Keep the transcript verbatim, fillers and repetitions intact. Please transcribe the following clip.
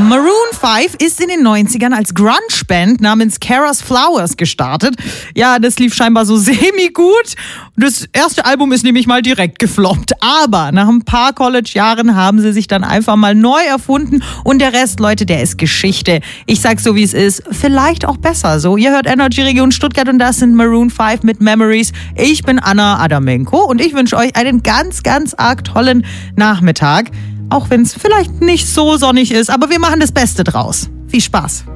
Maroon fünf ist in den neunzigern als Grunge-Band namens Kara's Flowers gestartet. Ja, das lief scheinbar so semi-gut. Das erste Album ist nämlich mal direkt gefloppt. Aber nach ein paar College-Jahren haben sie sich dann einfach mal neu erfunden. Und der Rest, Leute, der ist Geschichte. Ich sag's so, wie es ist. Vielleicht auch besser so. Ihr hört Energy Region Stuttgart und das sind Maroon fünf mit Memories. Ich bin Anna Adamenko und ich wünsche euch einen ganz, ganz arg tollen Nachmittag. Auch wenn es vielleicht nicht so sonnig ist, aber wir machen das Beste draus. Viel Spaß.